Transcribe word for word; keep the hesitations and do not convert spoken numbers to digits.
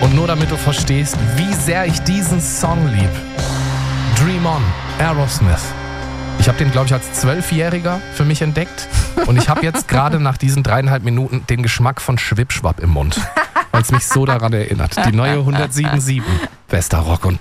Und nur damit du verstehst, wie sehr ich diesen Song lieb. Dream On, Aerosmith. Ich habe den, glaube ich, als Zwölfjähriger für mich entdeckt. Und ich habe jetzt gerade nach diesen dreieinhalb Minuten den Geschmack von Schwipschwapp im Mund. Weil es mich so daran erinnert. Die neue hundertsieben Komma sieben. Bester Rock und